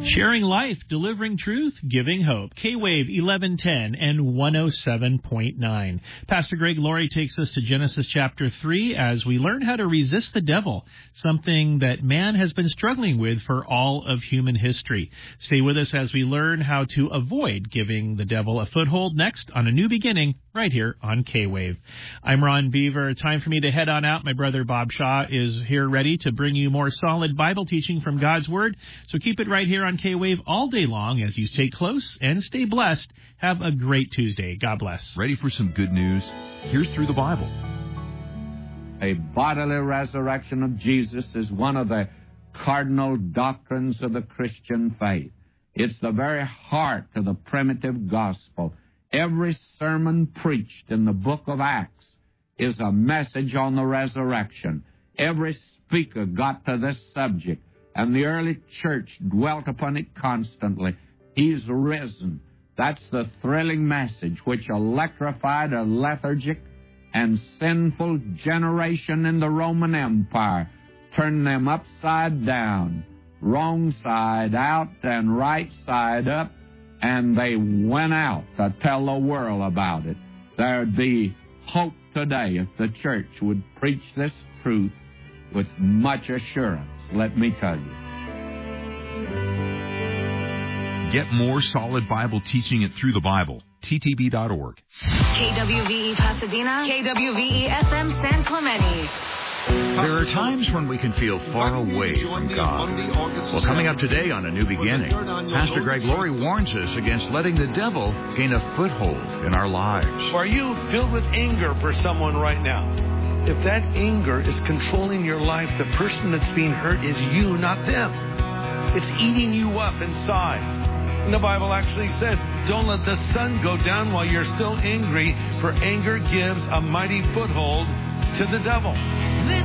Sharing life, delivering truth, giving hope. K-Wave 1110 and 107.9. Pastor Greg Laurie takes us to Genesis chapter 3 as we learn how to resist the devil, something that man has been struggling with for all of human history. Stay with us as we learn how to avoid giving the devil a foothold next on A New Beginning right here on K-Wave. I'm Ron Beaver. Time for me to head on out. My brother Bob Shaw is here ready to bring you more solid Bible teaching from God's Word. So keep it right here on K-Wave all day long as you stay close and stay blessed. Have a great Tuesday. God bless. Ready for some good news? Here's Through the Bible. A bodily resurrection of Jesus is one of the cardinal doctrines of the Christian faith. It's the very heart of the primitive gospel. Every sermon preached in the book of Acts is a message on the resurrection. Every speaker got to this subject, and the early church dwelt upon it constantly. He's risen. That's the thrilling message which electrified a lethargic and sinful generation in the Roman Empire, turned them upside down, wrong side out and right side up, and they went out to tell the world about it. There'd be hope today if the church would preach this truth with much assurance, let me tell you. Get more solid Bible teaching at Through the Bible. ttb.org. KWVE Pasadena, KWVE FM San Clemente. There are times when we can feel far away from God. Well, coming up today on A New Beginning, Pastor Greg Laurie warns us against letting the devil gain a foothold in our lives. Are you filled with anger for someone right now? If that anger is controlling your life, the person that's being hurt is you, not them. It's eating you up inside. And the Bible actually says, don't let the sun go down while you're still angry, for anger gives a mighty foothold to the devil.